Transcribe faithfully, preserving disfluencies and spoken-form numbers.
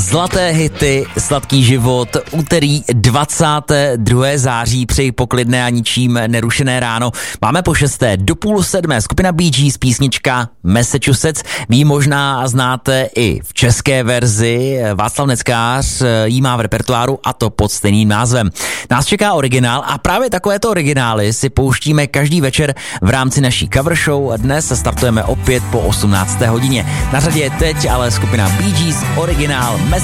Zlaté hity, sladký život, úterý dvacátého druhého září, přeji poklidné a ničím nerušené ráno. Máme po šesté do půl sedmé skupina Bee Gees, písnička Massachusetts. Vy možná znáte i v české verzi, Václav Neckář jí má v repertoáru a to pod stejným názvem. Nás čeká originál a právě takovéto originály si pouštíme každý večer v rámci naší cover show. Dnes startujeme opět po osmnácté hodině. Na řadě je teď ale skupina Bee Gees, originál Massachusetts.